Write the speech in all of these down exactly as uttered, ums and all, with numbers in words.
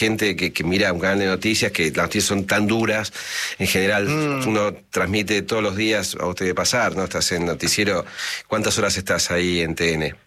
gente que, que mira un canal de noticias, que las noticias son tan duras, en general mm. uno transmite todos los días, a usted de pasar, ¿no? Estás en noticiero, ¿cuántas horas estás ahí en T N?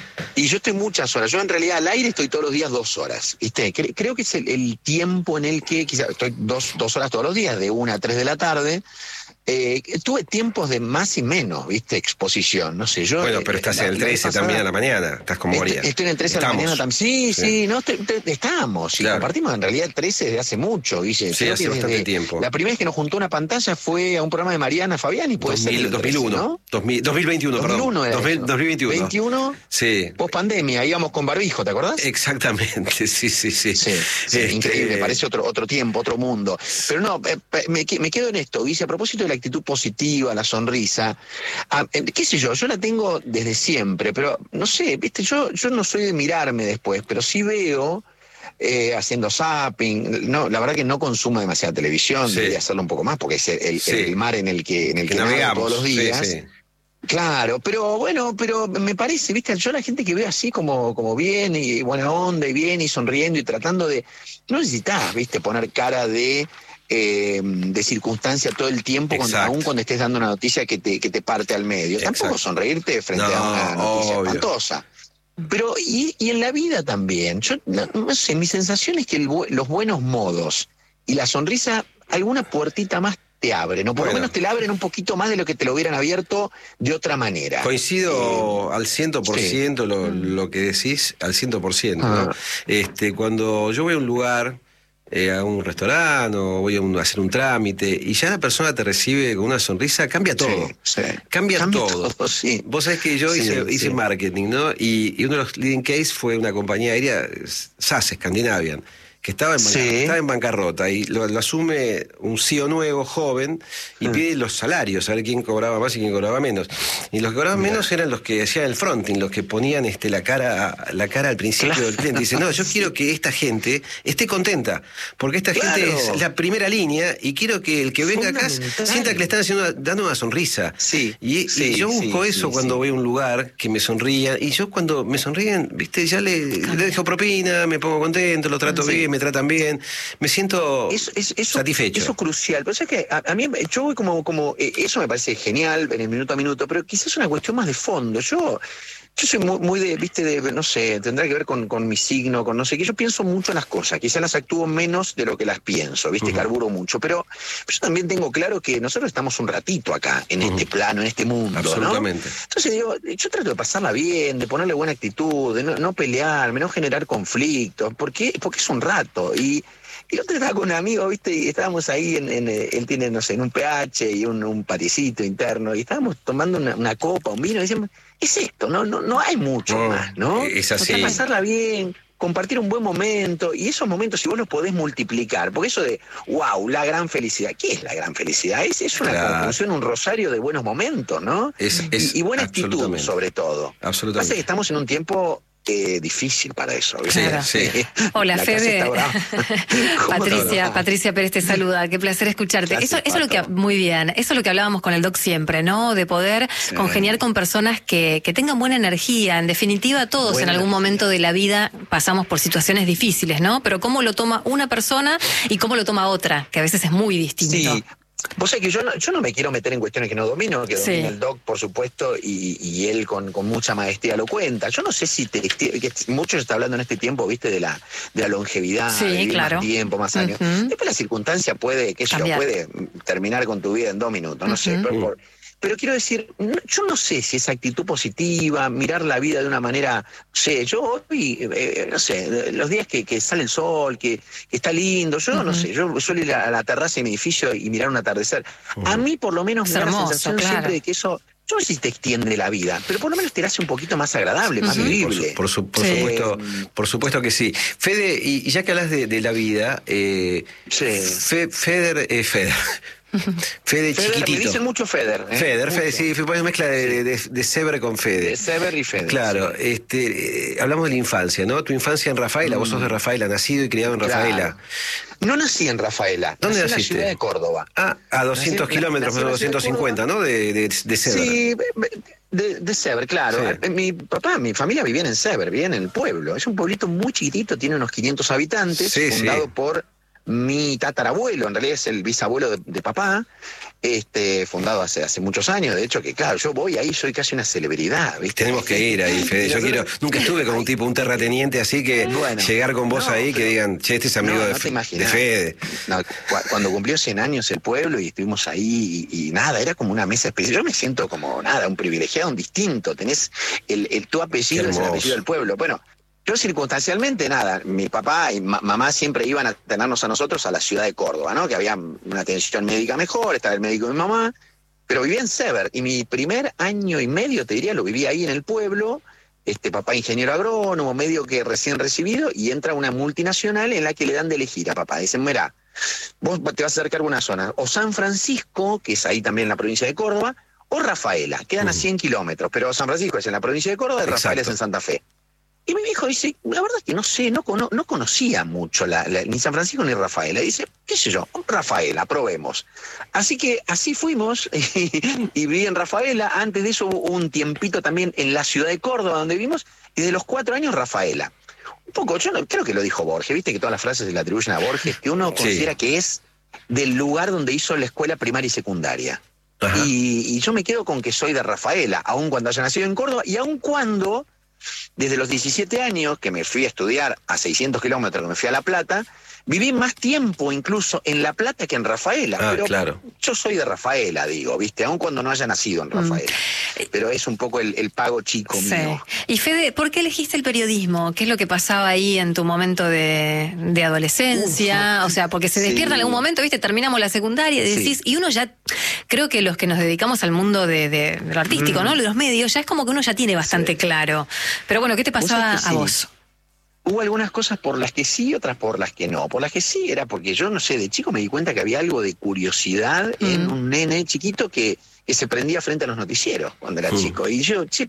Y yo estoy muchas horas, yo en realidad al aire estoy todos los días dos horas, ¿viste? Cre- creo que es el, el tiempo en el que, quizás estoy dos, dos horas todos los días, de una a tres de la tarde. Eh, tuve tiempos de más y menos, ¿viste? Exposición, no sé, yo... Bueno, pero estás la, en el trece pasada, también a la mañana, estás con Moria. Est- estoy en el trece estamos. a la mañana también. Sí, sí, sí, no, te, te, estamos, y claro. Compartimos en realidad el trece desde hace mucho, Guille. Sí, Creo hace bastante desde, tiempo. La primera vez que nos juntó una pantalla fue a un programa de Mariana Fabiani, puede dos mil, ser. dos mil uno, ¿no? dos mil, dos mil veintiuno, dos mil uno perdón. dos mil, dos mil veintiuno. veintiuno, sí. Post pandemia, íbamos con barbijo, ¿te acordás? Exactamente, sí, sí, sí. Sí, sí este... increíble, parece otro, otro tiempo, otro mundo. Pero no, eh, me, me quedo en esto, Guille, a propósito de la actitud positiva, la sonrisa. Ah, qué sé yo, yo la tengo desde siempre, pero no sé, viste, yo, yo no soy de mirarme después, pero sí veo eh, haciendo zapping, no, la verdad que no consumo demasiada televisión, sí. Debería hacerlo un poco más, porque es el, el, sí. el mar en el que, en el que, que navegamos todos los días. Sí, sí. Claro, pero bueno, pero me parece, viste, yo la gente que veo así como, como bien y buena onda y bien y sonriendo y tratando de, no necesitas, viste, poner cara de Eh, de circunstancia todo el tiempo, cuando, aún cuando estés dando una noticia que te, que te parte al medio. Exacto. Tampoco sonreírte frente no, a una noticia obvio. espantosa. Pero, y, y en la vida también, yo no, no sé, mi sensación es que el, los buenos modos y la sonrisa, alguna puertita más te abren, o por bueno. lo menos te la abren un poquito más de lo que te lo hubieran abierto de otra manera. Coincido eh, al ciento por ciento sí. lo, lo que decís, al ciento por ciento. Ah. ¿no? Este, cuando yo voy a un lugar, Eh, a un restaurante o voy a, un, a hacer un trámite y ya la persona te recibe con una sonrisa, cambia todo. Sí, sí. Cambia, cambia todo. todo sí. Vos sabés que yo sí, hice, hice sí. marketing, ¿no? Y, y uno de los leading case fue una compañía aérea, S A S, Scandinavian, que estaba en, sí. estaba en bancarrota y lo, lo asume un C E O nuevo, joven, y mm. pide los salarios, a ver quién cobraba más y quién cobraba menos. Y los que cobraban yeah. menos eran los que hacían el fronting, los que ponían este, la cara la cara al principio claro. del cliente. Dice, no, yo quiero que esta gente esté contenta, porque esta claro. gente es la primera línea y quiero que el que venga acá sienta que le están haciendo, dando una sonrisa. Sí, y, sí, y yo busco sí, eso sí, cuando sí. voy a un lugar, que me sonrían. Y yo cuando me sonríen, viste, ya le, le dejo propina, me pongo contento, lo trato sí. bien, me tratan bien, me siento eso, eso, eso, satisfecho. Eso es crucial. Pero es que a, a mí, yo voy como, como, eh, eso me parece genial en el minuto a minuto, pero quizás es una cuestión más de fondo. Yo, yo soy muy, muy de, viste, de, no sé, tendrá que ver con, con mi signo, con no sé qué. Yo pienso mucho en las cosas, quizás las actúo menos de lo que las pienso, viste, uh-huh. carburo mucho, pero yo también tengo claro que nosotros estamos un ratito acá, en uh-huh. este plano, en este mundo, absolutamente. ¿no? Entonces digo, yo trato de pasarla bien, de ponerle buena actitud, de no, no pelearme, no generar conflictos, porque, porque es un rato, y Y otro estaba con un amigo, ¿viste? Y estábamos ahí, en, en él tiene, no sé, en un P H y un, un patiecito interno, y estábamos tomando una, una copa, un vino, y decíamos, es esto, no, no, no hay mucho no, más, ¿no? Es así. O sea, pasarla bien, compartir un buen momento, y esos momentos, si vos los podés multiplicar, porque eso de, wow, la gran felicidad, ¿qué es la gran felicidad? Es, es una claro. conclusión, un rosario de buenos momentos, ¿no? Es, es, y, y buena actitud, sobre todo. Absolutamente. Pasa que estamos en un tiempo Eh, difícil para eso. Sí, sí. Hola, Fede. Patricia, Patricia Pérez te saluda. Qué placer escucharte. Gracias, eso, eso es lo que, muy bien, eso es lo que hablábamos con el Doc siempre, ¿no? De poder sí. congeniar con personas que, que tengan buena energía. En definitiva, todos buena en algún energía. momento de la vida pasamos por situaciones difíciles, ¿no? Pero cómo lo toma una persona y cómo lo toma otra, que a veces es muy distinto. Sí. Vos sabés que yo no, yo no me quiero meter en cuestiones que no domino, que domina sí. el Doc, por supuesto, y, y él con, con mucha maestría lo cuenta. Yo no sé si te, que mucho se está hablando en este tiempo, viste, de la, de la longevidad, sí, de claro. más tiempo, más años. Uh-huh. Después la circunstancia puede, que yo puede terminar con tu vida en dos minutos, no uh-huh. sé, pero por, Pero quiero decir, yo no sé si esa actitud positiva, mirar la vida de una manera, no sé, yo hoy, eh, no sé, los días que, que sale el sol, que, que está lindo, yo uh-huh. no sé, yo suelo ir a la terraza de mi edificio y mirar un atardecer. Uh-huh. A mí por lo menos me da la sensación claro. siempre de que eso... Yo no sé si te extiende la vida, pero por lo menos te la hace un poquito más agradable, uh-huh. más vivible. Por, su, por, su, por, sí. supuesto, por supuesto que sí. Fede, y, y ya que hablas de, de la vida, eh, sí. Fe, Feder, eh, Feder. Fede Feder, chiquitito. Me dicen mucho Feder. ¿eh? Feder, Fede, sí, fue una mezcla de, de, de Sever con Fede. De Sever y Fede. Claro, sí. este, eh, hablamos de la infancia, ¿no? Tu infancia en Rafaela, mm. vos sos de Rafaela, nacido y criado en Rafaela. Claro. No nací en Rafaela. ¿Dónde nací naciste? En la ciudad de Córdoba. Ah, a doscientos kilómetros, más o doscientos cincuenta, ¿no? De, de, de Sever. Sí, De, de Sever, claro. Sí. Mi papá, mi familia vivían en Sever, vivían en el pueblo. Es un pueblito muy chiquitito, tiene unos quinientos habitantes, sí, fundado sí. por mi tatarabuelo, en realidad es el bisabuelo de, de papá, este, fundado hace, hace muchos años. De hecho, que claro, yo voy ahí, soy casi una celebridad, ¿viste? Tenemos que ir ahí, Fede. Yo quiero, nunca estuve con un tipo, un terrateniente, así que bueno, llegar con vos no, ahí, que digan, che, este es amigo no, no de, de Fede. No, cuando cumplió cien años el pueblo y estuvimos ahí y, y nada, era como una mesa especial. Yo me siento como nada, un privilegiado, un distinto. Tenés el, el tu apellido, es el apellido del pueblo. Bueno, yo circunstancialmente, nada, mi papá y ma mamá siempre iban a tenernos a nosotros a la ciudad de Córdoba, ¿no? Que había una atención médica mejor, estaba el médico de mi mamá, pero vivía en Sever, y mi primer año y medio, te diría, lo viví ahí en el pueblo, este papá ingeniero agrónomo, medio que recién recibido, y entra una multinacional en la que le dan de elegir a papá. Dicen, mirá, vos te vas a acercar a una zona, o San Francisco, que es ahí también en la provincia de Córdoba, o Rafaela, quedan uh-huh. a cien kilómetros, pero San Francisco es en la provincia de Córdoba y Rafaela es en Santa Fe. Y mi viejo dice, la verdad es que no sé, no, no, no conocía mucho la, la, ni San Francisco ni Rafaela. Dice, qué sé yo, Rafaela, probemos. Así que así fuimos y, y viví en Rafaela. Antes de eso hubo un tiempito también en la ciudad de Córdoba donde vivimos, y de los cuatro años Rafaela. Un poco, yo no, creo que lo dijo Borges, viste que todas las frases se le atribuyen a Borges, que uno sí. considera que es del lugar donde hizo la escuela primaria y secundaria. Y, y yo me quedo con que soy de Rafaela, aun cuando haya nacido en Córdoba, y aun cuando... Desde los diecisiete años, que me fui a estudiar a seiscientos kilómetros, que me fui a La Plata, viví más tiempo incluso en La Plata que en Rafaela. Ah, pero claro. Yo soy de Rafaela, digo, ¿viste? Aun cuando no haya nacido en Rafaela. Mm. Pero es un poco el, el pago chico sí. mío. Y Fede, ¿por qué elegiste el periodismo? ¿Qué es lo que pasaba ahí en tu momento de, de adolescencia? Uf. O sea, porque se despierta sí. en algún momento, ¿viste? Terminamos la secundaria y decís, sí. y uno ya, creo que los que nos dedicamos al mundo de, de, de lo artístico, mm. ¿no? De los medios, ya es como que uno ya tiene bastante sí. claro. Pero bueno, ¿qué te pasaba a sí. vos? Hubo algunas cosas por las que sí, otras por las que no. Por las que sí era porque yo, no sé, de chico me di cuenta que había algo de curiosidad mm. en un nene chiquito que, que se prendía frente a los noticieros cuando era mm. chico. Y yo, che,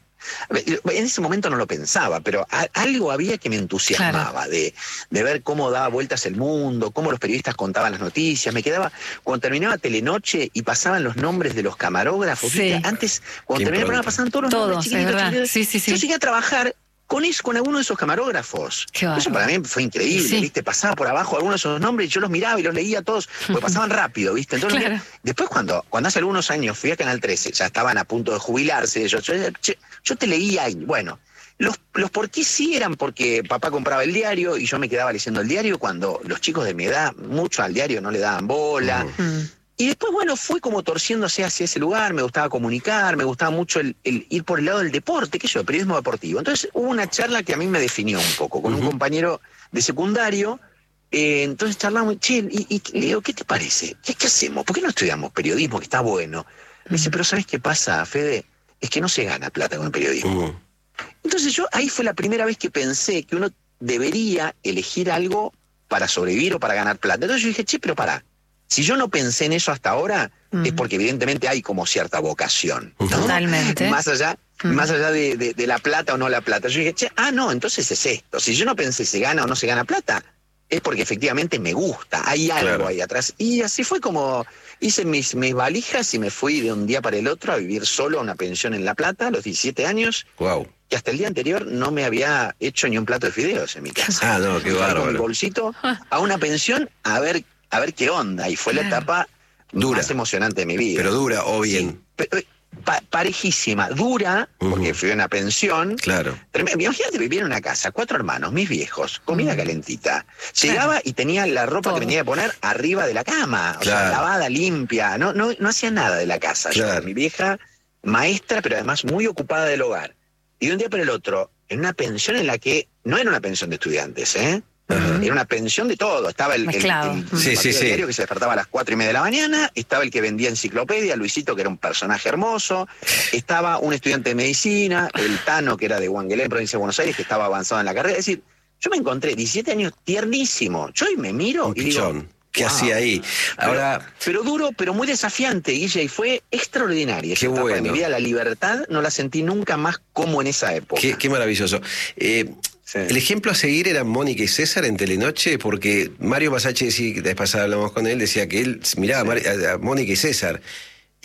en ese momento no lo pensaba, pero a, algo había que me entusiasmaba claro. de, de ver cómo daba vueltas el mundo, cómo los periodistas contaban las noticias. Me quedaba, cuando terminaba Telenoche y pasaban los nombres de los camarógrafos, sí. antes, cuando terminaba el programa pasaban todos los Todos, nombres chiquititos, chiquititos. Sí, sí, sí. Yo llegué a trabajar con eso, con alguno de esos camarógrafos. Eso para mí fue increíble, sí. ¿viste? Pasaba por abajo algunos de esos nombres y yo los miraba y los leía todos, porque pasaban rápido, ¿viste? Entonces, claro. después cuando, cuando hace algunos años fui a Canal trece, ya estaban a punto de jubilarse ellos, yo, yo, yo te leía y, bueno, los, los por qué sí eran porque papá compraba el diario y yo me quedaba leyendo el diario cuando los chicos de mi edad, mucho al diario no le daban bola. Uh-huh. Y después, bueno, fue como torciéndose hacia ese lugar, me gustaba comunicar, me gustaba mucho el, el ir por el lado del deporte, que yo, el periodismo deportivo. Entonces hubo una charla que a mí me definió un poco, con uh-huh. un compañero de secundario, eh, entonces charlamos, che, y, y le digo, ¿qué te parece? ¿Qué, ¿Qué hacemos? ¿Por qué no estudiamos periodismo, que está bueno? Me uh-huh. dice, pero ¿sabes qué pasa, Fede? Es que no se gana plata con el periodismo. Uh-huh. Entonces yo, ahí fue la primera vez que pensé que uno debería elegir algo para sobrevivir o para ganar plata. Entonces yo dije, che, pero pará. Si yo no pensé en eso hasta ahora, mm. es porque evidentemente hay como cierta vocación, ¿no? Totalmente. Más allá, mm. más allá de, de, de la plata o no la plata. Yo dije, che, ah, no, entonces es esto. Si yo no pensé se gana o no se gana plata, es porque efectivamente me gusta, hay algo claro. ahí atrás. Y así fue como hice mis, mis valijas y me fui de un día para el otro a vivir solo a una pensión en La Plata a los diecisiete años. Wow. Que hasta el día anterior no me había hecho ni un plato de fideos en mi casa. Ah, no, qué bárbaro. Con mi bolsito a una pensión a ver a ver qué onda, y fue claro. la etapa dura. Más emocionante de mi vida. Pero dura, o bien. Sí, pero, pa parejísima, dura, uh-huh. porque fui a una pensión. Claro. Imagínate vivir en una casa, cuatro hermanos, mis viejos, comida uh-huh. calentita. Llegaba claro. y tenía la ropa Todo. que tenía que poner arriba de la cama, o claro. sea, lavada, limpia, no, no, no hacía nada de la casa. Claro. Yo, mi vieja, maestra, pero además muy ocupada del hogar. Y de un día para el otro, en una pensión en la que no era una pensión de estudiantes, ¿eh? Uh-huh. Era una pensión de todo. Estaba el, el, el, el sí, sí, sí. diario que se despertaba a las cuatro y media de la mañana, estaba el que vendía enciclopedia, Luisito, que era un personaje hermoso, estaba un estudiante de medicina, el Tano, que era de Huanguelén, provincia de Buenos Aires, que estaba avanzado en la carrera. Es decir, yo me encontré diecisiete años tiernísimo. Yo hoy me miro un y pichón. digo, ¿qué wow. hacía ahí? Ahora, pero, pero duro, pero muy desafiante, Guille, y fue extraordinaria. Qué bueno. En mi vida, la libertad no la sentí nunca más como en esa época. Qué, qué maravilloso. Eh, Sí. El ejemplo a seguir era Mónica y César en Telenoche, porque Mario Masacci, sí, la vez pasada hablamos con él, decía que él miraba sí. a, Mar a Mónica y César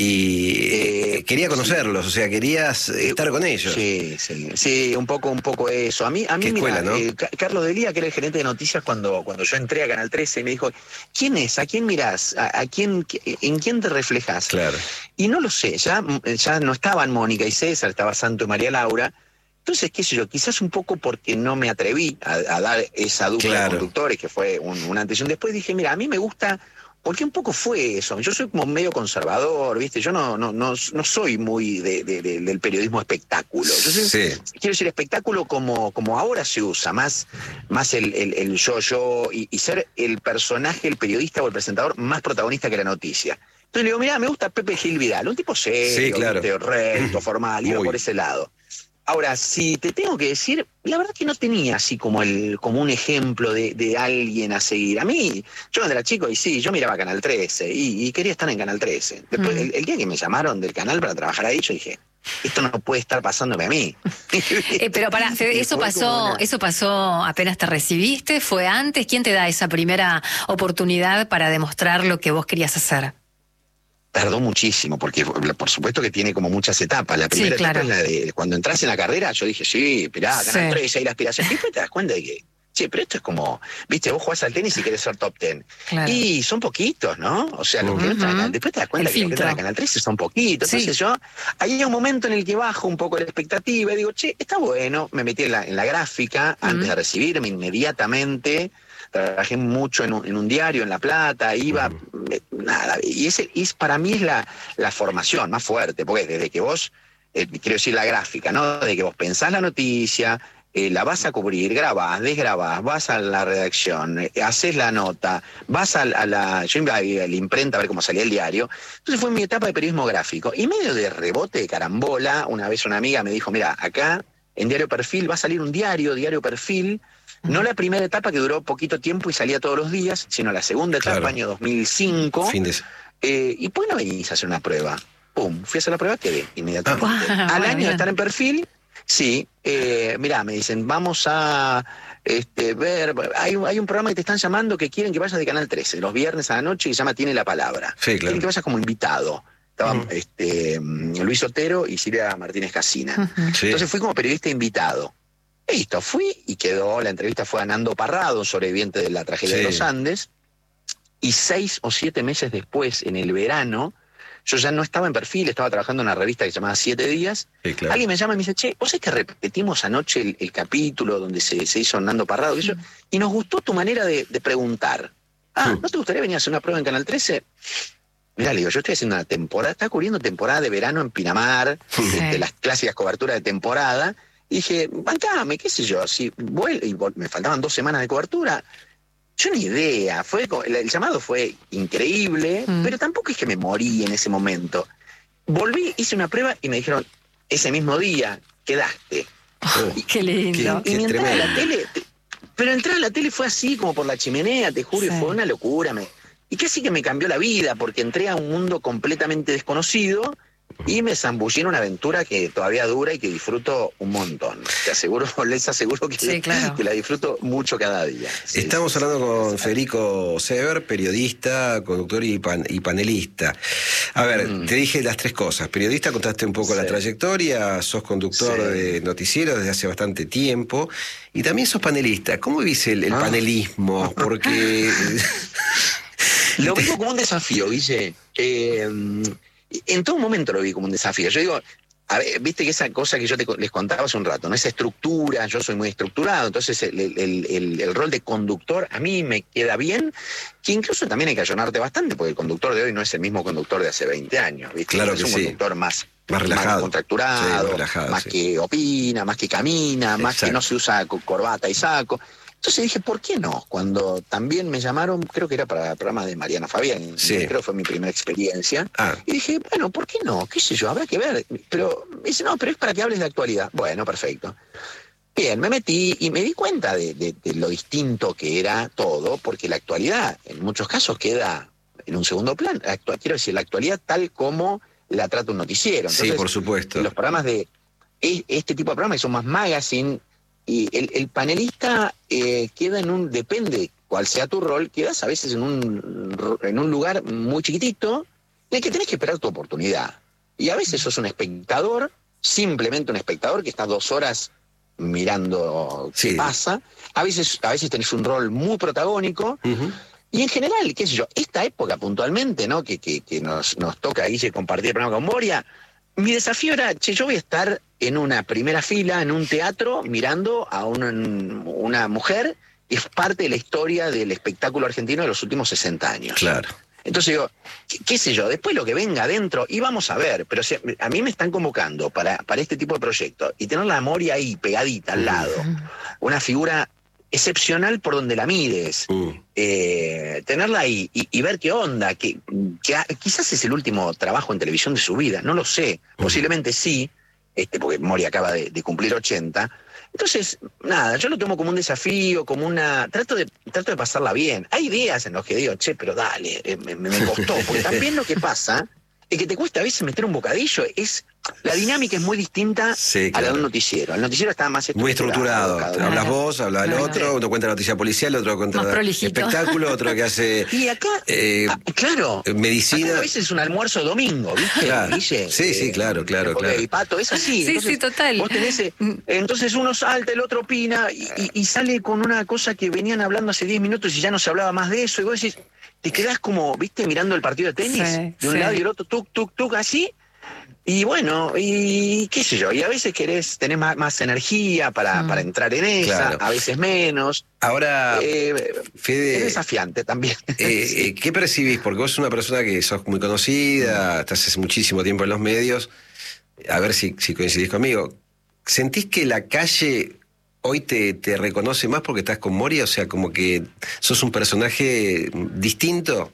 y eh, quería conocerlos, sí. O sea, querías estar con ellos. Sí, sí, sí, un poco, un poco eso. A mí, a mí ¿Qué mira, escuela, no? eh, Carlos Delía, que era el gerente de noticias cuando, cuando yo entré a Canal trece, me dijo, ¿quién es? ¿A quién mirás? ¿A, a quién, en quién te reflejás? Claro. Y no lo sé, ya, ya no estaban Mónica y César, estaba Santo y María Laura. Entonces, qué sé yo, quizás un poco porque no me atreví a, a dar esa dupla claro. de conductores, que fue un, un antes y un después, dije, mira, a mí me gusta... Porque un poco fue eso. Yo soy como medio conservador, ¿viste? Yo no no no, no soy muy de, de, de, del periodismo espectáculo. Yo soy, sí. Quiero decir espectáculo como, como ahora se usa, más, más el, el, el yo-yo y, y ser el personaje, el periodista o el presentador más protagonista que la noticia. Entonces le digo, mira, me gusta Pepe Gil Vidal, un tipo serio, sí, claro. ¿viste? Recto, formal, iba por ese lado. Ahora, si te tengo que decir, la verdad que no tenía así como el como un ejemplo de, de alguien a seguir. A mí, yo cuando era chico, y sí, yo miraba Canal trece y, y quería estar en Canal trece. Después, mm. el, el día que me llamaron del canal para trabajar ahí, yo dije, esto no puede estar pasándome a mí. eh, pero pará, eso pasó, una... eso pasó apenas te recibiste, ¿fue antes? ¿Quién te da esa primera oportunidad para demostrar lo que vos querías hacer? Tardó muchísimo, porque por supuesto que tiene como muchas etapas. La primera sí, claro. etapa es la de cuando entras en la carrera, yo dije, sí, esperá, Canal sí. trece, hay la aspiración. Y después te das cuenta de que, che, pero esto es como, viste, vos jugás al tenis y querés ser top ten. Claro. Y son poquitos, ¿no? O sea, los uh-huh. que entran, después te das cuenta El que filtro. los que entran a Canal trece son poquitos. Sí. Entonces yo, ahí hay un momento en el que bajo un poco la expectativa y digo, che, está bueno, me metí en la, en la gráfica uh-huh. antes de recibirme inmediatamente. Trabajé mucho en un, en un diario en La Plata, iba, uh-huh. eh, nada, y ese y para mí es la, la formación más fuerte, porque desde que vos, eh, quiero decir la gráfica, ¿no? Desde que vos pensás la noticia, eh, la vas a cubrir, grabás, desgrabás, vas a la redacción, eh, haces la nota, vas a, a la, yo iba a la imprenta a ver cómo salía el diario. Entonces fue mi etapa de periodismo gráfico, y medio de rebote, de carambola, una vez una amiga me dijo, mira, acá en Diario Perfil va a salir un diario, Diario Perfil. No la primera etapa que duró poquito tiempo y salía todos los días, sino la segunda etapa, claro. año dos mil cinco. Fin de... eh, y pues no venís a hacer una prueba. Pum, fui a hacer la prueba, quedé inmediatamente. Ah, Al año de estar en Perfil, sí, eh, mirá, me dicen, vamos a este, ver, hay, hay un programa que te están llamando que quieren que vayas de Canal trece, los viernes a la noche, que se llama Tiene la Palabra. Sí, claro. Quieren que vayas como invitado. Estaban uh-huh. este, Luis Otero y Silvia Martínez Casina. Uh-huh. Sí. Entonces fui como periodista invitado. Listo, fui y quedó, la entrevista fue a Nando Parrado, un sobreviviente de la tragedia sí. de los Andes, y seis o siete meses después, en el verano, yo ya no estaba en Perfil, estaba trabajando en una revista que se llamaba Siete Días, sí, claro. alguien me llama y me dice, che, ¿vos sabés que repetimos anoche el, el capítulo donde se, se hizo Nando Parrado? Y, yo, y nos gustó tu manera de, de preguntar. Ah, ¿no te gustaría venir a hacer una prueba en Canal trece? Mirá, le digo, yo estoy haciendo una temporada, estaba cubriendo temporada de verano en Pinamar, sí. de las clásicas coberturas de temporada. Y dije, bancame, qué sé yo, si vuelvo, y me faltaban dos semanas de cobertura, yo ni idea, fue el, el llamado fue increíble, mm. pero tampoco es que me morí en ese momento. Volví, hice una prueba y me dijeron, ese mismo día, quedaste. Oh, y, qué lindo. Y, y mi entrada a la tele, te, pero entrar a la tele fue así, como por la chimenea, te juro, sí. y fue una locura. Me, y casi que me cambió la vida, porque entré a un mundo completamente desconocido, y me zambullí en una aventura que todavía dura y que disfruto un montón. Te aseguro, les aseguro que, sí, claro. que la disfruto mucho cada día. Sí, Estamos sí, hablando sí, con sí. Federico Sever, periodista, conductor y, pan, y panelista. A ver, mm. te dije las tres cosas. Periodista, contaste un poco sí. la trayectoria, sos conductor sí. de noticieros desde hace bastante tiempo y también sos panelista. ¿Cómo vivís el, el ah. panelismo? Porque... Lo vivo como un desafío, Guille. Eh... En todo momento lo vi como un desafío. Yo digo, a ver, viste que esa cosa que yo te, les contaba hace un rato, ¿no? Esa estructura, yo soy muy estructurado, entonces el, el, el, el rol de conductor a mí me queda bien, que incluso también hay que allanarte bastante, porque el conductor de hoy no es el mismo conductor de hace veinte años, ¿viste? Claro es que un sí. conductor más, más relajado, más contracturado, sí, relajado, más sí. que opina, más que camina, Exacto. más que no se usa corbata y saco. Entonces dije, ¿por qué no? Cuando también me llamaron, creo que era para el programa de Mariana Fabián, sí. creo que fue mi primera experiencia, ah. y dije, bueno, ¿por qué no? ¿Qué sé yo? Habrá que ver. Pero me dice, no, pero es para que hables de actualidad. Bueno, perfecto. Bien, me metí y me di cuenta de, de, de lo distinto que era todo, porque la actualidad en muchos casos queda en un segundo plano. Actu- quiero decir, la actualidad tal como la trata un noticiero. Entonces, sí, por supuesto. Los programas de este tipo de programas que son más magazine, y el, el panelista eh, queda en un, depende cuál sea tu rol, quedas a veces en un, en un lugar muy chiquitito, es que tenés que esperar tu oportunidad. Y a veces sos un espectador, simplemente un espectador que está dos horas mirando qué sí. pasa. A veces, a veces tenés un rol muy protagónico. Uh-huh. Y en general, qué sé yo, esta época puntualmente, ¿no? Que, que, que nos, nos toca, Guille, compartir el programa con Moria, mi desafío era, che, yo voy a estar en una primera fila, en un teatro, mirando a una, una mujer que es parte de la historia del espectáculo argentino de los últimos sesenta años. Claro. Entonces digo, qué, qué sé yo, después lo que venga adentro, y vamos a ver, pero si a mí me están convocando para, para este tipo de proyectos, y tener la Moria ahí, pegadita, al lado, una figura excepcional por donde la mires, mm. eh, tenerla ahí y, y ver qué onda, que, que a, quizás es el último trabajo en televisión de su vida, no lo sé, mm. posiblemente sí, este, porque Moria acaba de, de cumplir ochenta. Entonces, nada, yo lo tomo como un desafío, como una... Trato de trato de pasarla bien. Hay días en los que digo, che, pero dale, eh, me, me costó, porque también lo que pasa es que te cuesta a veces meter un bocadillo, es... La dinámica es muy distinta sí, claro. a la de un noticiero. El noticiero está más estructurado. Muy estructurado. Claro. Hablas vos, habla el otro, uno cuenta la noticia policial, otro cuenta el espectáculo, otro que hace... Y acá, eh, ah, claro, medicina. Acá a veces es un almuerzo de domingo, ¿viste? Claro. Guille? Sí, eh, sí, claro, claro, claro. El Pato es así. Sí, entonces, sí, total. Vos tenés, eh, entonces uno salta, el otro opina, y, y, y sale con una cosa que venían hablando hace diez minutos y ya no se hablaba más de eso, y vos decís, te quedás como, ¿viste? Mirando el partido de tenis, sí, de un sí. lado y el otro, tuk, tuk, tuk, así. Y bueno, y qué sé yo, y a veces querés, tenés más, más energía para, mm. para entrar en esa, claro. a veces menos. Ahora, eh, Fede, es desafiante también. Eh, sí. eh, ¿Qué percibís? Porque vos sos una persona que sos muy conocida, mm. estás hace muchísimo tiempo en los medios, a ver si, si coincidís conmigo. ¿Sentís que la calle hoy te, te reconoce más porque estás con Moria? O sea, como que sos un personaje distinto.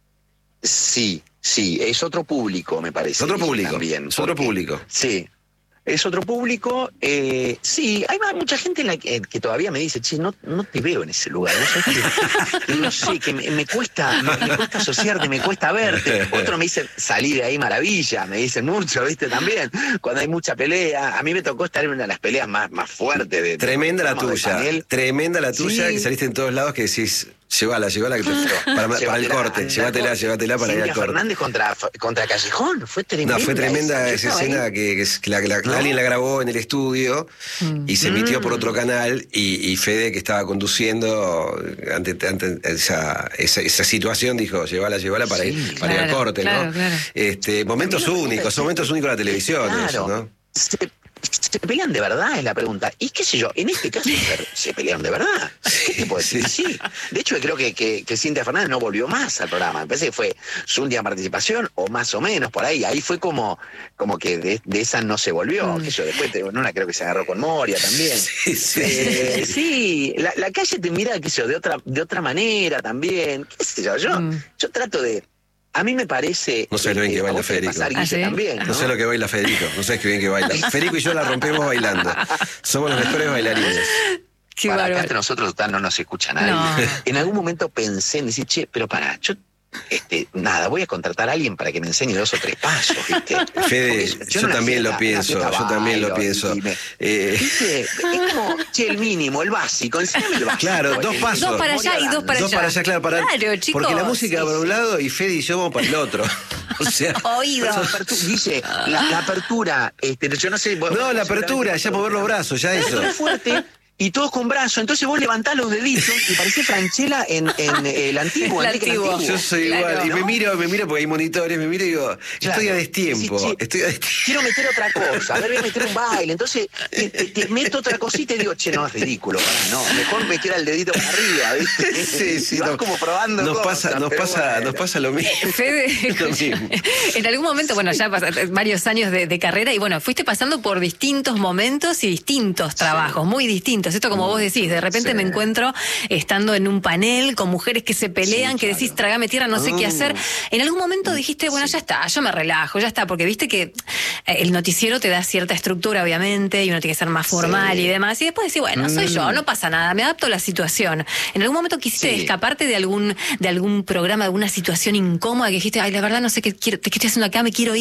Sí. Sí, es otro público, me parece. Otro público, también, es otro porque, público. Sí, es otro público. Eh, sí, hay mucha gente en la que, que todavía me dice, che, no, no te veo en ese lugar. No, que, no sé, que me, me cuesta me, me cuesta asociarte, me cuesta verte. Otro me dice, salí de ahí maravilla, me dicen mucho, ¿viste? También, cuando hay mucha pelea. A mí me tocó estar en una de las peleas más, más fuertes. De, tremenda de, la tuya, tremenda la tuya, sí. que saliste en todos lados que decís... Llévala, llévala que te, para, para el corte, anda, llévatela, llévatela para ir al corte. Fernández contra, contra Callejón, fue tremenda. No, fue tremenda esa, esa escena que, que, la, la, ¿no? alguien la grabó en el estudio mm. y se emitió mm. por otro canal y, y Fede, que estaba conduciendo ante, ante esa, esa, esa situación, dijo, llévala, llévala para, sí, ir, para claro, ir al corte, claro, ¿no? Claro. Este, momentos únicos, son momentos únicos de la televisión, claro. eso, ¿no? Se, ¿Se pelean de verdad? Es la pregunta. Y qué sé yo, en este caso se pelearon de verdad. ¿Qué tipo de sí. sí. De hecho, creo que, que, que Cintia Fernández no volvió más al programa. Me parece que fue su última participación, o más o menos, por ahí. Ahí fue como, como que de, de esa no se volvió. Mm. ¿Qué sé yo? Después, en una creo que se agarró con Moria también. Sí, sí. Eh, sí. La, la calle te mira, qué sé yo, de otra, de otra manera también. ¿Qué sé yo? Yo, mm. yo trato de... A mí me parece... No sé lo bien que baila Federico. ¿Ah, sí? También, ¿no? no sé lo que baila Federico. No sé qué bien que baila. Federico y yo la rompemos bailando. Somos los mejores bailarines. Qué para acá entre nosotros total, no nos escucha nadie. No. En algún momento pensé en decir, che, pero pará, yo... Este, nada, voy a contratar a alguien para que me enseñe dos o tres pasos, ¿viste? Fede, yo, yo no también lo pienso, yo también lo pienso. Me, eh. ¿viste? Es como, che, el mínimo, el básico, enséñame el básico. Claro, dos pasos. Dos para allá y dos para allá. Dos para allá, claro, para claro, chicos. Porque la música por un lado y Fede y yo vamos para el otro. O sea, oído. Dice, la, la apertura, este, yo no sé. Vos, no, la apertura, ya mover los brazos, ya eso. Es fuerte. Y todos con brazos, entonces vos levantás los deditos y parecés Franchella en, en el antiguo. El antiguo. antiguo. Yo soy claro, igual, ¿no? Y me miro, me miro porque hay monitores, me miro y digo, claro. estoy a destiempo, sí, sí. estoy a destiempo. Quiero meter otra cosa, a ver, voy a meter un baile, entonces te, te, te meto otra cosita y digo, che, no, es ridículo, pará, no, mejor me queda el dedito para arriba, ¿viste? Sí, sí. Y vas no, como probando nos cosas, pasa, nos pasa, bueno. nos pasa lo mismo. Fede, lo mismo. En algún momento, bueno, ya pasaste varios años de, de carrera y bueno, fuiste pasando por distintos momentos y distintos trabajos, sí. muy distintos. Esto como mm. vos decís, de repente sí. me encuentro estando en un panel con mujeres que se pelean, sí, que claro. decís, trágame tierra, no sé mm. qué hacer. En algún momento dijiste, bueno, sí. ya está, yo me relajo, ya está, porque viste que el noticiero te da cierta estructura, obviamente, y uno tiene que ser más formal sí. y demás. Y después decís, bueno, mm. soy yo, no pasa nada, me adapto a la situación. ¿En algún momento quisiste sí. escaparte de algún, de algún programa, de alguna situación incómoda que dijiste, ay, la verdad no sé qué, quiero, qué estoy haciendo acá, me quiero ir?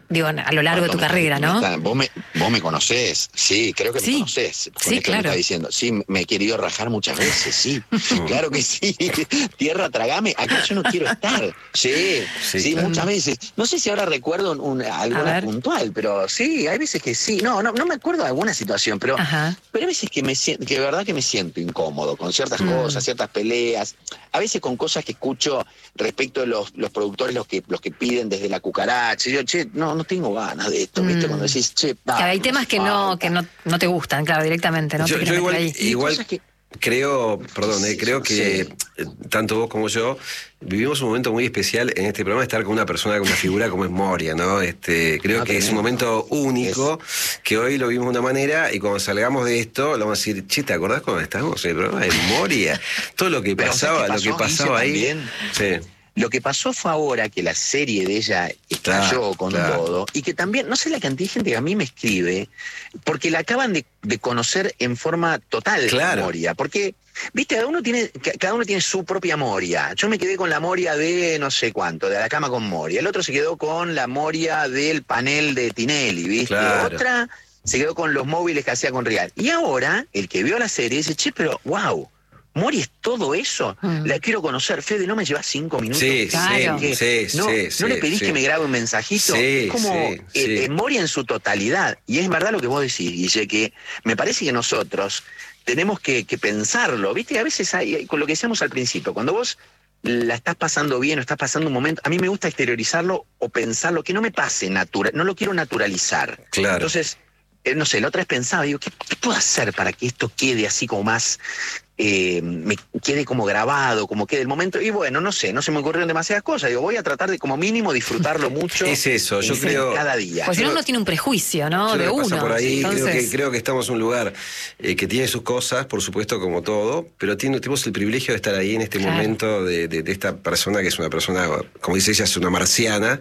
digo, a lo largo de tu carrera, ¿no? Vos me, vos me conocés, sí, creo que sí. me conocés. Con sí, esto claro. me está diciendo, sí, me he querido rajar muchas veces, sí, claro que sí. Tierra, tragame, acá yo no quiero estar. Sí, sí, sí claro. Muchas veces. No sé si ahora recuerdo un, alguna puntual, pero sí, hay veces que sí. No, no, no me acuerdo de alguna situación, pero, pero hay veces que me siento, que de verdad que me siento incómodo con ciertas mm. cosas, ciertas peleas, a veces con cosas que escucho respecto de los, los productores, los que, los que piden desde la cucaracha. Yo, che, no, no tengo ganas de esto, ¿viste? Mm. Cuando decís, che, va, hay temas que no, que no, no te gustan, claro, directamente, ¿no? Yo, yo igual, ahí. igual que... creo, perdón, eh, creo que sí. tanto vos como yo vivimos un momento muy especial en este programa de estar con una persona, con una figura como es Moria, ¿no? Este, creo no, que es un momento único, es... que hoy lo vimos de una manera y cuando salgamos de esto, lo vamos a decir, che, ¿te acordás cuando estábamos en el programa de Moria? Todo lo que pasaba, lo que pasaba ahí. Sí. Lo que pasó fue ahora que la serie de ella estalló claro, con claro. todo, y que también, no sé la cantidad de gente que a mí me escribe, porque la acaban de, de conocer en forma total, claro. Moria, porque, viste, cada uno tiene, cada uno tiene su propia Moria. Yo me quedé con la Moria de no sé cuánto, de La Cama con Moria. El otro se quedó con la Moria del panel de Tinelli, viste. Claro. Otra se quedó con los móviles que hacía con Real. Y ahora, el que vio la serie dice, che, pero wow, Moria es todo eso, mm. la quiero conocer. Fede, ¿no me llevas cinco minutos? Sí, claro. sí, sí, no, sí, ¿no le pedís sí. que me grabe un mensajito? Sí, es como sí, eh, sí. Eh, Moria en su totalidad. Y es verdad lo que vos decís, Guille, que me parece que nosotros tenemos que, que pensarlo. ¿Viste? A veces hay, con lo que decíamos al principio, cuando vos la estás pasando bien o estás pasando un momento, a mí me gusta exteriorizarlo o pensarlo, que no me pase natural, no lo quiero naturalizar. Claro. Entonces, eh, no sé, la otra vez pensaba, digo, ¿qué, ¿qué puedo hacer para que esto quede así como más... Eh, me quede como grabado, como quede el momento, y bueno, no sé, no se me ocurrieron demasiadas cosas, digo, voy a tratar de como mínimo disfrutarlo mucho. Es eso, yo creo cada día. Pues si no, uno tiene un prejuicio, ¿no? De uno. Por ahí, entonces... creo, que, creo que estamos en un lugar eh, que tiene sus cosas, por supuesto, como todo, pero tiene, tenemos el privilegio de estar ahí en este claro. momento de, de, de esta persona que es una persona, como dice ella, es una marciana,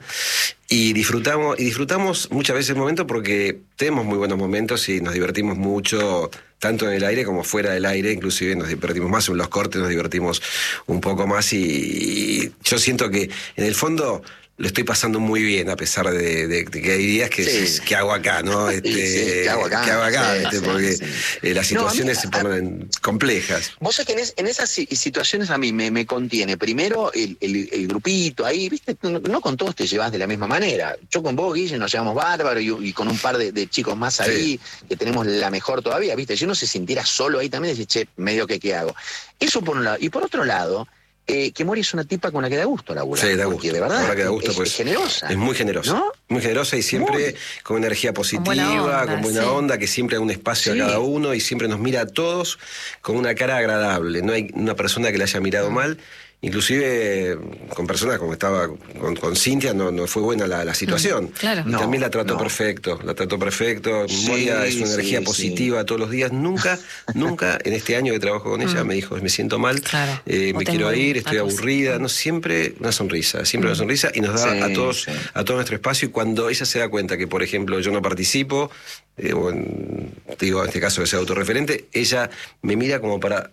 y disfrutamos, y disfrutamos muchas veces el momento porque tenemos muy buenos momentos y nos divertimos mucho, tanto en el aire como fuera del aire, inclusive nos divertimos más en los cortes, nos divertimos un poco más y, y yo siento que en el fondo lo estoy pasando muy bien, a pesar de, de, de que hay días que, sí. que hago acá, ¿no? Este, sí, ¿qué hago acá? Que hago acá sí, este, sí, porque sí. Eh, las situaciones no, se ponen a, complejas. Vos sabés que en, es, en esas situaciones a mí me, me contiene primero el, el, el grupito ahí, ¿viste? No, no con todos te llevas de la misma manera. Yo con vos, Guille, nos llevamos bárbaro y, y con un par de, de chicos más ahí, sí. que tenemos la mejor todavía, ¿viste? Si uno se sintiera solo ahí también, decís, che, medio que qué hago. Eso por un lado. Y por otro lado, Eh, que Moria es una tipa con la que da gusto laburar. Sí, da gusto. De verdad, la verdad que da gusto, es, pues, es generosa. Es muy generosa. ¿No? Muy generosa y siempre muy. con energía positiva, con buena onda, con buena sí. onda, que siempre hay un espacio sí. a cada uno y siempre nos mira a todos con una cara agradable. No hay una persona que le haya mirado mm. mal. Inclusive con personas como estaba con, con Cintia no, no fue buena la, la situación. Mm, claro. Y no, también la trató no. perfecto, la trató perfecto. Sí, Moria es una sí, energía positiva sí. todos los días. Nunca, nunca en este año que trabajo con ella mm. me dijo, me siento mal, claro. eh, me quiero ir, estoy aburrida. No, siempre una sonrisa, siempre mm. una sonrisa y nos da sí, a todos, sí. a todo nuestro espacio. Y cuando ella se da cuenta que, por ejemplo, yo no participo, eh, o en, digo, en este caso de ser autorreferente, ella me mira como para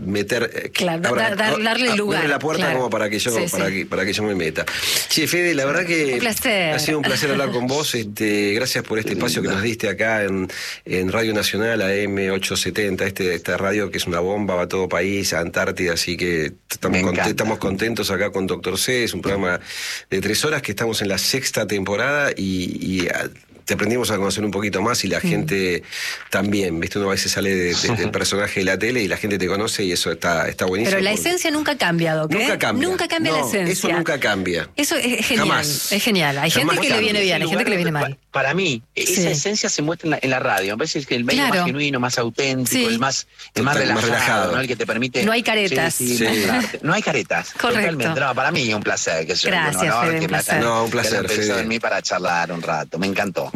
meter claro, ahora, dar, darle lugar la puerta claro. como para que yo sí, para sí. que para que yo me meta. Che, Fede, la verdad que un placer. ha sido un placer hablar con vos. Este, gracias por este espacio que nos diste acá en, en Radio Nacional A M ochocientos setenta, este esta radio que es una bomba, va a todo país, a Antártida, así que estamos contentos, estamos contentos acá con Doctor C. Es un programa de tres horas que estamos en la sexta temporada y, y a, te aprendimos a conocer un poquito más y la mm. gente también, ¿viste? Uno a veces sale de, de, del personaje de la tele y la gente te conoce y eso está, está buenísimo. Pero la porque... esencia nunca cambia, ¿ok? Nunca cambia. Nunca cambia no, la esencia. Eso nunca cambia. Eso es genial. Jamás. Es genial. Hay Jamás gente que cambia. le viene bien, hay gente que le viene mal. Para mí, esa sí. esencia se muestra en la, en la radio. A veces que el medio claro. más genuino, más auténtico, sí. el más, el más relajado, más relajado. ¿no? El que te permite... No hay caretas. Sí, sí, sí. No hay caretas. Correcto. Totalmente. No, para mí es un placer. Que Gracias, yo, Fede, no, un placer. Me no, un placer, Fede. En mí para charlar un rato. Me encantó.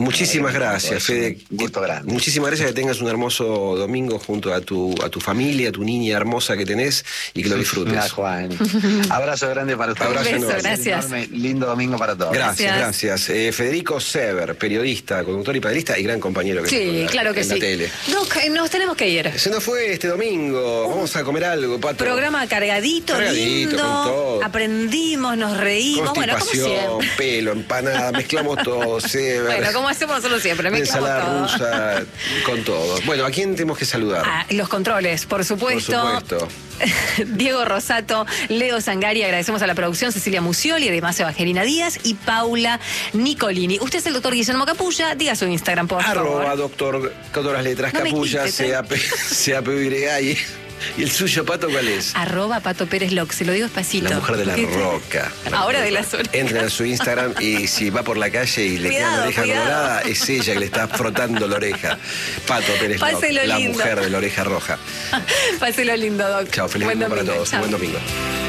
Muchísimas gracias, Fede. Un gusto grande. Muchísimas gracias, que tengas un hermoso domingo junto a tu, a tu familia, a tu niña hermosa que tenés, y que lo disfrutes. Mira, Juan. Abrazo grande para ustedes. Abrazo beso, enorme. gracias. Enorme, lindo domingo para todos. Gracias, gracias. Eh, Federico Sever, periodista, conductor y panelista y gran compañero que Sí, tengo claro que en sí. la tele. Doc, nos tenemos que ir. Se nos fue este domingo. Vamos a comer algo, Pato. Programa cargadito, Cargadito, lindo. con todo. Aprendimos, nos reímos. Bueno, como Constipación, siempre. pelo, empanada, mezclamos todo. Sever, Bueno, como hacemos nosotros siempre, mezclamos ensalada todo. rusa, con todo. Bueno, ¿a quién tenemos que saludar? Ah, los controles, por supuesto. Por supuesto. Diego Rosato, Leo Zangari, agradecemos a la producción, Cecilia Musioli, además Evangelina Díaz y Paula Nicolini. Usted es el doctor Guillermo Capulla, diga su Instagram, por Arroba favor. doctor, con todas las letras, No me Capulla, quites, ¿eh? C A P C A P Y. ¿Y, y el suyo, Pato, cuál es? Arroba Pato Pérez Loc, se lo digo despacito. La mujer de la ¿Qué? roca. Ahora de las orejas. Entren a su Instagram y si va por la calle y le queda Cuidado, la oreja cuidado. colorada, es ella que le está frotando la oreja. Pato Pérez Loc, Páselo la lindo. mujer de la oreja roja. Páselo lindo, Doc. Chao, feliz Buen domingo para domingo, todos. chao. Buen domingo.